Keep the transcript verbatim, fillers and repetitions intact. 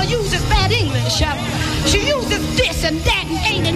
uses bad English. Uh, she uses this and that and ain't and